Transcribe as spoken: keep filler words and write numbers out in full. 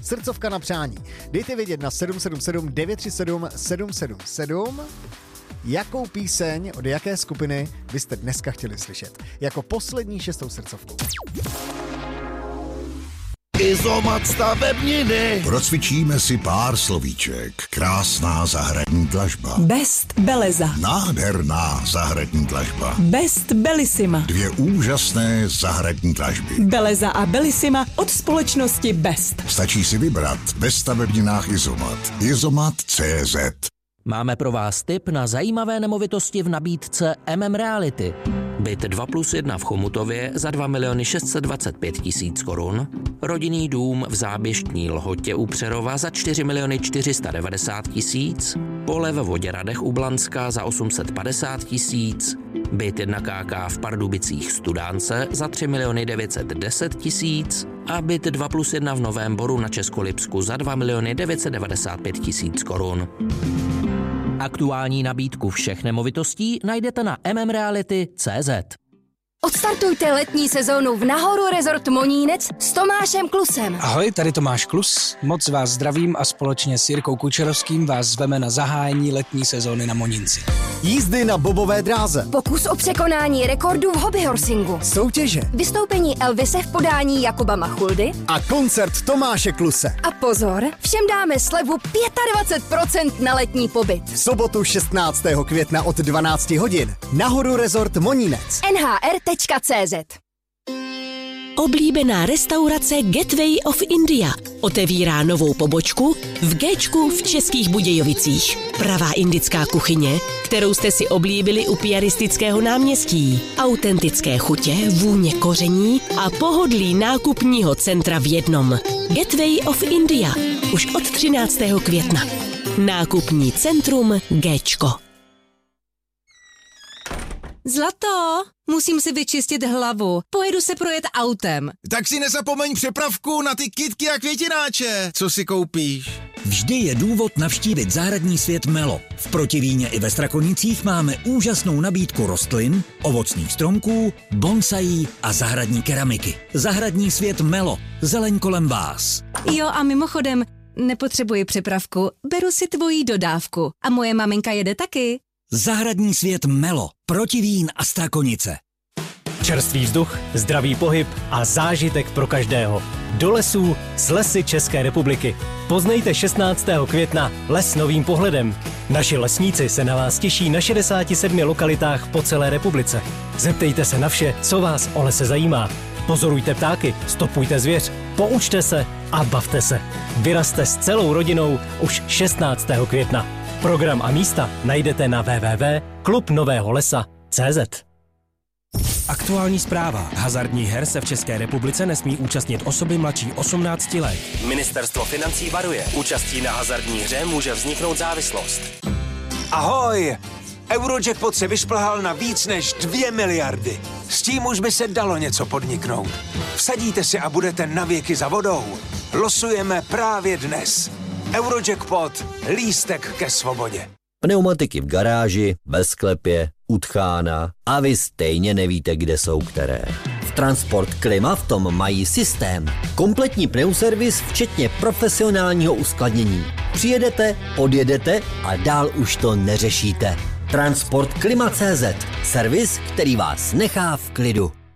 srdcovka na přání. Dejte vědět na sedm sedm sedm devět tři sedm sedm sedm sedm, jakou píseň od jaké skupiny byste dneska chtěli slyšet. Jako poslední šestou srdcovku. Izomat stavebniny. Procvičíme si pár slovíček. Krásná zahradní dlažba. Best Beleza. Nádherná zahradní dlažba. Best Bellissima. Dvě úžasné zahradní dlažby. Beleza a Bellissima od společnosti Best. Stačí si vybrat ve stavebninách Izomat. Izomat tečka cé zet. Máme pro vás tip na zajímavé nemovitosti v nabídce M M Reality. Byt dva plus jedna v Chomutově za dva miliony šest set dvacet pět tisíc korun, rodinný dům v Záběštní Lhotě u Přerova za čtyři miliony čtyři sta devadesát tisíc, pole ve Voděradech u Blanska za osm set padesát tisíc, byt jedna ká ká v Pardubicích Studánce za tři miliony devět set deset tisíc a byt dva plus jedna v Novém Boru na Českolipsku za dva miliony devět set devadesát pět tisíc korun. Aktuální nabídku všech nemovitostí najdete na m m reality tečka cé zet. Odstartujte letní sezónu v Nahoru Resort Monínec s Tomášem Klusem. Ahoj, tady Tomáš Klus. Moc vás zdravím a společně s Jirkou Kučerovským vás zveme na zahájení letní sezóny na Monínci. Jízdy na bobové dráze. Pokus o překonání rekordů v hobbyhorsingu. Soutěže. Vystoupení Elvise v podání Jakuba Machuldy. A koncert Tomáše Kluse. A pozor, všem dáme slevu dvacet pět procent na letní pobyt. V sobotu šestnáctého května od dvanácti hodin. Nahoru Resort Monínec. N H R tečka cé zet. Oblíbená restaurace Gateway of India otevírá novou pobočku v Géčku v Českých Budějovicích. Pravá indická kuchyně, kterou jste si oblíbili u Piaristického náměstí. Autentické chutě, vůně koření a pohodlí nákupního centra v jednom. Gateway of India už od třináctého května. Nákupní centrum Géčko. Zlato, musím si vyčistit hlavu. Pojedu se projet autem. Tak si nezapomeň přepravku na ty kytky a květináče. Co si koupíš? Vždy je důvod navštívit zahradní svět Melo. V Protivíně i ve Strakonicích máme úžasnou nabídku rostlin, ovocných stromků, bonsaí a zahradní keramiky. Zahradní svět Melo. Zeleň kolem vás. Jo, a mimochodem, nepotřebuji přepravku, beru si tvojí dodávku. A moje maminka jede taky. Zahradní svět Melo, Protivín a Strakonice. Čerstvý vzduch, zdravý pohyb a zážitek pro každého. Do lesů s Lesy České republiky. Poznejte šestnáctého května les novým pohledem. Naši lesníci se na vás těší na šedesáti sedmi lokalitách po celé republice. Zeptejte se na vše, co vás o lese zajímá. Pozorujte ptáky, stopujte zvěř, poučte se a bavte se. Vyrazte s celou rodinou už šestnáctého května. Program a místa najdete na w w w tečka klub nového lesa tečka cé zet. Aktuální zpráva. Hazardních her se v České republice nesmí účastnit osoby mladší osmnácti let. Ministerstvo financí varuje. Účastí na hazardní hře může vzniknout závislost. Ahoj! Eurojackpot se vyšplhal na víc než dvě miliardy. S tím už by se dalo něco podniknout. Vsadíte si a budete navěky za vodou. Losujeme právě dnes. Eurojackpot. Lístek ke svobodě. Pneumatiky v garáži, bez sklepě, utchána a vy stejně nevíte, kde jsou které. V Transport Klima v tom mají systém. Kompletní pneuservis včetně profesionálního uskladnění. Přijedete, odjedete a dál už to neřešíte. Transport Klima tečka cé zet. Servis, který vás nechá v klidu.